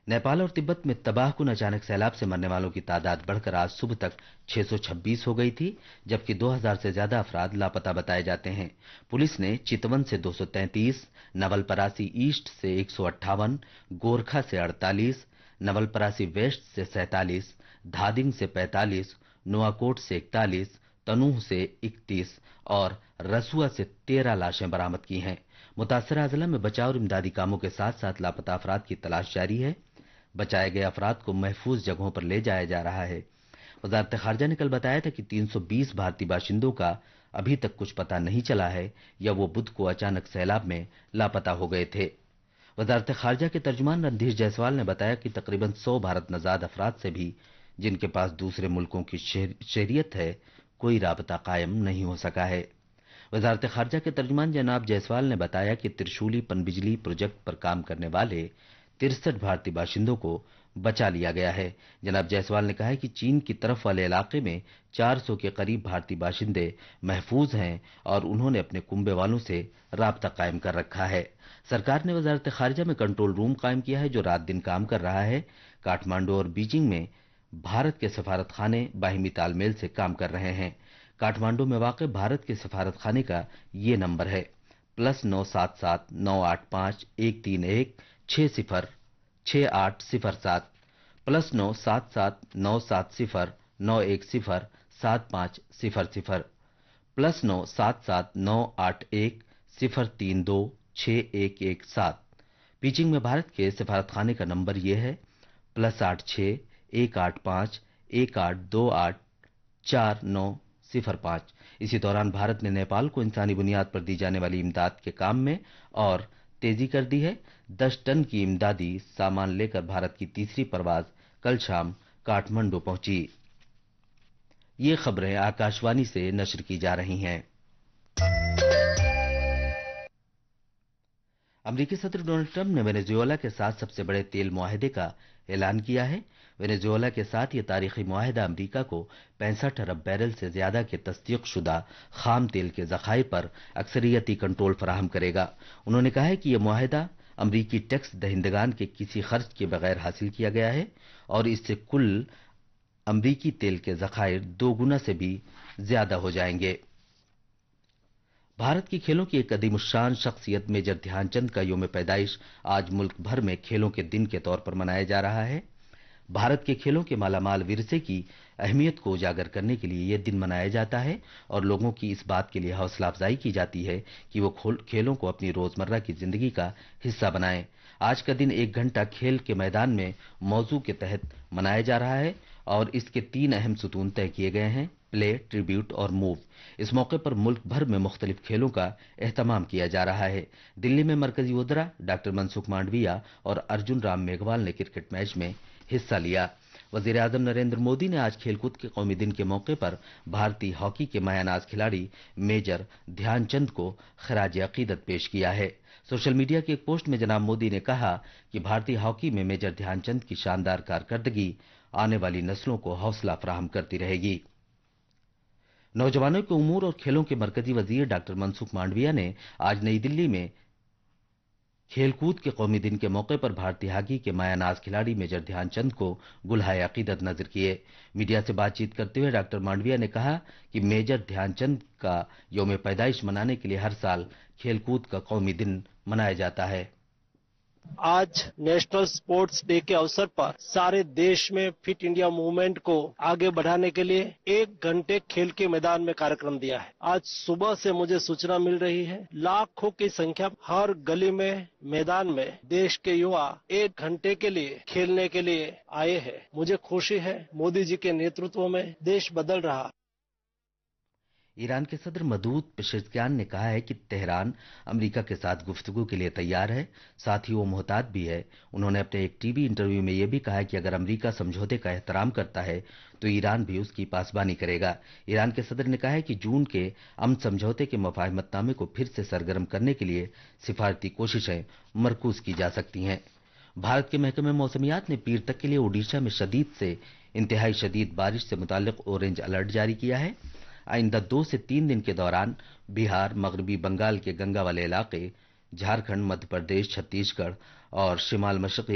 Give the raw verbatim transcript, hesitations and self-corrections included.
नेपाल और तिब्बत में तबाहकुन अचानक सैलाब से मरने वालों की तादाद बढ़कर आज सुबह तक छह सौ छब्बीस हो गई थी, जबकि दो हज़ार से ज्यादा अफराद लापता बताए जाते हैं। पुलिस ने चितवन से दो सौ तैंतीस, नवलपरासी ईस्ट से एक सौ अट्ठावन, गोरखा से अड़तालीस, नवलपरासी वेस्ट से सैंतालीस, धादिंग से पैंतालीस, नुआकोट से इकतालीस, तनूह से इकतीस और रसुआ से तेरह लाशें बरामद की हैं। मुतासरा अजला में बचाव और इमदादी कामों के साथ साथ लापता अफराद की तलाश जारी है। बचाए गए अफराद को महफूज जगहों पर ले जाया जा रहा है। वजारत खारजा ने कल बताया था कि तीन सौ बीस भारतीय बाशिंदों का अभी तक कुछ पता नहीं चला है या वो बुध को अचानक सैलाब में लापता हो गए थे। वजारत खारजा के तर्जुमान रणधीर जायसवाल ने बताया कि तकरीबन सौ भारत नजाद अफराद से भी, जिनके पास दूसरे मुल्कों की शहरियत है, कोई राबता कायम नहीं हो सका है। वजारत खारजा के तर्जुमान जनाब जायसवाल ने बताया कि त्रिशूली पनबिजली प्रोजेक्ट पर काम करने वाले तिरसठ भारतीय बाशिंदों को बचा लिया गया है। जनाब जायसवाल ने कहा है कि चीन की तरफ वाले इलाके में चार सौ के करीब भारतीय बाशिंदे महफूज हैं और उन्होंने अपने कुंबे वालों से राब्ता कायम कर रखा है। सरकार ने वजारत खारजा में कंट्रोल रूम कायम किया है जो रात दिन काम कर रहा है। काठमांडू और बीजिंग में भारत के सफारत खाने बाहिमी तालमेल से काम कर रहे हैं। काठमांडू में वाक़ भारत के सफारत खाने का ये नंबर है प्लस नौ सात सात नौ आठ पांच एक तीन एक छह सिफर छह आठ सिफर सात, प्लस नौ सात सात नौ सात सिफर नौ एक सिफर सात पांच सिफर सिफर, प्लस नौ सात सात नौ आठ एक सिफर तीन दो छह एक एक सात। बीजिंग में भारत के सफारत खाने का नंबर यह है प्लस आठ छह एक आठ पांच एक आठ दो आठ चार नौ सिफर पांच। इसी दौरान भारत ने नेपाल को इंसानी बुनियाद पर दी जाने वाली इमदाद के काम में और तेजी कर दी है। दस टन की इमदादी सामान लेकर भारत की तीसरी परवाज कल शाम काठमांडू पहुंची। ये खबरें आकाशवाणी से नश्र की जा रही हैं। अमेरिकी सदर डोनाल्ड ट्रंप ने वेनेजुएला के साथ सबसे बड़े तेल मुआहदे का ऐलान किया है। वेनेजुएला के साथ ये तारीखी मुआहदा अमेरिका को पैंसठ अरब बैरल से ज्यादा के तस्दीकशुदा खाम तेल के जखायर पर अक्सरियती कंट्रोल फराहम करेगा। उन्होंने कहा है कि यह मुआहदा अमरीकी टैक्स दहिंदगान के किसी खर्च के बगैर हासिल किया गया है और इससे कुल अमरीकी तेल के जखायर दो गुना से भी ज्यादा हो जाएंगे। भारत की खेलों की एक कदीमुश्शान शख्सियत मेजर ध्यानचंद का यौम पैदाइश आज मुल्क भर में खेलों के दिन के तौर पर मनाया जा रहा है। भारत के खेलों के मालामाल विरसे की अहमियत को उजागर करने के लिए यह दिन मनाया जाता है और लोगों की इस बात के लिए हौसला अफजाई की जाती है कि वो खेलों को अपनी रोजमर्रा की जिंदगी का हिस्सा बनाएं। आज का दिन एक घंटा खेल के मैदान में मौजू के तहत मनाया जा रहा है और इसके तीन अहम सुतून तय किए गए हैं, प्ले, ट्रिब्यूट और मूव। इस मौके पर मुल्क भर में मुख्तलिफ खेलों का एहतमाम किया जा रहा है। दिल्ली में मरकजी वज़रा डॉक्टर मनसुख मांडविया और अर्जुन राम मेघवाल ने क्रिकेट मैच में हिस्सा लिया। वजीर आजम नरेंद्र मोदी ने आज खेलकूद के कौमी दिन के मौके पर भारतीय हॉकी के मायानाज खिलाड़ी मेजर ध्यानचंद को खराज अकीदत पेश किया है। सोशल मीडिया की एक पोस्ट में जनाब मोदी ने कहा कि भारतीय हॉकी में मेजर ध्यानचंद की शानदार कारकर्दगी आने वाली नस्लों को हौसला फराहम करती रहेगी। नौजवानों के उमूर और खेलों के मरकजी वजीर डॉक्टर मनसुख मांडविया ने आज नई दिल्ली में खेलकूद के कौमी दिन के मौके पर भारतीय हॉकी के मायानाज खिलाड़ी मेजर ध्यानचंद को गुलहाए अकीदत नजर किए। मीडिया से बातचीत करते हुए डॉक्टर मांडविया ने कहा कि मेजर ध्यानचंद का यौम पैदाइश मनाने के लिए हर साल खेलकूद का कौमी दिन मनाया जाता है। आज नेशनल स्पोर्ट्स डे के अवसर पर सारे देश में फिट इंडिया मूवमेंट को आगे बढ़ाने के लिए एक घंटे खेल के मैदान में कार्यक्रम दिया है। आज सुबह से मुझे सूचना मिल रही है लाखों की संख्या हर गली में मैदान में देश के युवा एक घंटे के लिए खेलने के लिए आए हैं। मुझे खुशी है मोदी जी के नेतृत्व में देश बदल रहा। ईरान के सदर मसूद पेशेश्कियान ने कहा है कि तेहरान अमेरिका के साथ गुफ्तगू के लिए तैयार है, साथ ही वो मोहतात भी है। उन्होंने अपने एक टीवी इंटरव्यू में यह भी कहा कि अगर अमेरिका समझौते का एहतराम करता है तो ईरान भी उसकी पासबानी करेगा। ईरान के सदर ने कहा है कि जून के अमन समझौते के मुफाहमतनामे को फिर से सरगर्म करने के लिए सिफारती कोशिशें मरकूज की जा सकती हैं। भारत के महकमे मौसमियात ने पीर तक के लिए ओडिशा में शदीद से इंतहाई शदीद बारिश से मुताल्लिक ऑरेंज अलर्ट जारी किया है। आइंदा दो से तीन दिन के दौरान बिहार, मगरबी बंगाल के गंगा वाले इलाके, झारखंड, मध्य प्रदेश, छत्तीसगढ़ और शिमाल मशरक़ी